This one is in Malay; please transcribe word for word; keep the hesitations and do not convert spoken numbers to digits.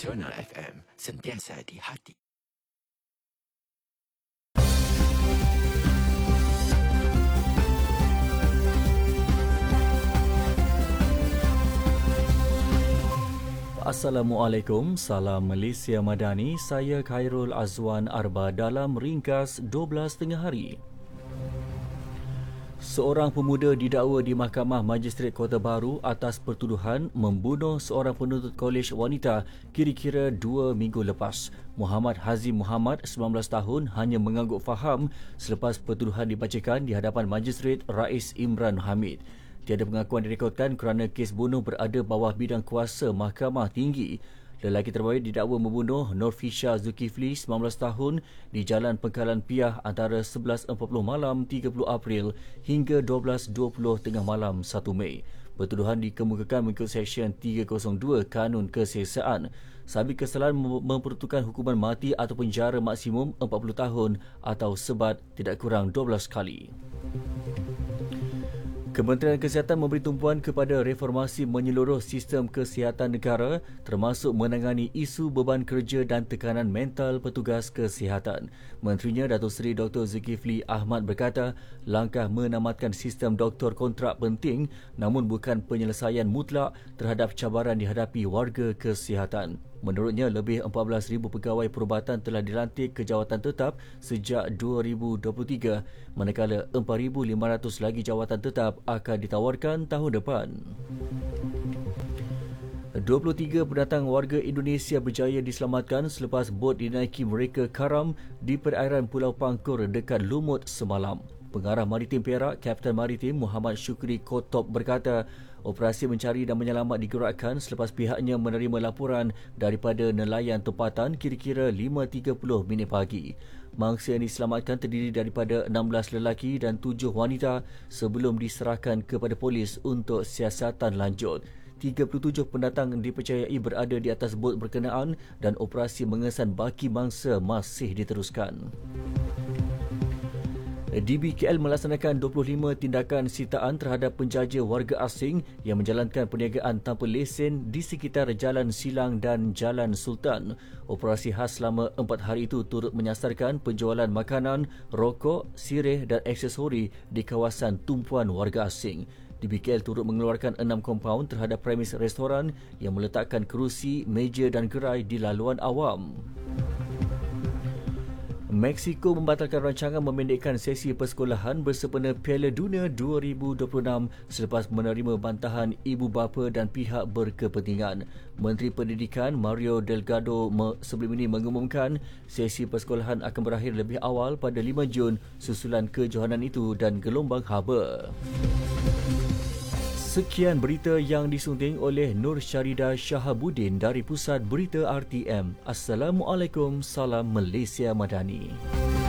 Nasional F M, sentiasa di hati. Assalamualaikum, salam Malaysia Madani. Saya Khairul Azwan Arba dalam ringkas dua belas tengah hari. Seorang pemuda didakwa di Mahkamah Magistrate Kota Baru atas pertuduhan membunuh seorang penuntut kolej wanita kira-kira dua minggu lepas. Muhammad Hazim Muhammad, sembilan belas tahun, hanya mengangguk faham selepas pertuduhan dibacakan di hadapan Magistrate Rais Imran Hamid. Tiada pengakuan direkodkan kerana kes bunuh berada bawah bidang kuasa Mahkamah Tinggi. Lelaki terbaik didakwa membunuh Nurfisha Zulkifli, sembilan belas tahun, di Jalan Pengkalan Piah antara sebelas empat puluh malam tiga puluh April hingga dua belas dua puluh tengah malam satu Mei. Pertuduhan dikemukakan mengikut Seksyen tiga kosong dua Kanun Kesiasaan. Sabit kesalahan memperuntukkan hukuman mati atau penjara maksimum empat puluh tahun atau sebat tidak kurang dua belas kali. Kementerian Kesihatan memberi tumpuan kepada reformasi menyeluruh sistem kesihatan negara termasuk menangani isu beban kerja dan tekanan mental petugas kesihatan. Menterinya Datuk Seri Doktor Zulkifli Ahmad berkata langkah menamatkan sistem doktor kontrak penting namun bukan penyelesaian mutlak terhadap cabaran dihadapi warga kesihatan. Menurutnya, lebih empat belas ribu pegawai perubatan telah dilantik ke jawatan tetap sejak dua ribu dua puluh tiga, manakala empat ribu lima ratus lagi jawatan tetap akan ditawarkan tahun depan. dua puluh tiga pendatang warga Indonesia berjaya diselamatkan selepas bot dinaiki mereka karam di perairan Pulau Pangkur dekat Lumut semalam. Pengarah Maritim Perak, Kapten Maritim Muhammad Syukri Kotop berkata, operasi mencari dan menyelamat digerakkan selepas pihaknya menerima laporan daripada nelayan tempatan kira-kira lima tiga puluh minit pagi. Mangsa yang diselamatkan terdiri daripada enam belas lelaki dan tujuh wanita sebelum diserahkan kepada polis untuk siasatan lanjut. tiga puluh tujuh pendatang dipercayai berada di atas bot berkenaan dan operasi mengesan baki mangsa masih diteruskan. D B K L melaksanakan dua puluh lima tindakan sitaan terhadap penjaja warga asing yang menjalankan perniagaan tanpa lesen di sekitar Jalan Silang dan Jalan Sultan. Operasi khas selama empat hari itu turut menyasarkan penjualan makanan, rokok, sirih dan aksesori di kawasan tumpuan warga asing. D B K L turut mengeluarkan enam kompaun terhadap premis restoran yang meletakkan kerusi, meja dan gerai di laluan awam. Mexico membatalkan rancangan memendekkan sesi persekolahan bersempena Piala Dunia dua ribu dua puluh enam selepas menerima bantahan ibu bapa dan pihak berkepentingan. Menteri Pendidikan Mario Delgado sebelum ini mengumumkan sesi persekolahan akan berakhir lebih awal pada lima Jun susulan kejohanan itu dan gelombang haba. Sekian berita yang disunting oleh Nur Syarida Shahabuddin dari Pusat Berita R T M. Assalamualaikum, salam Malaysia Madani.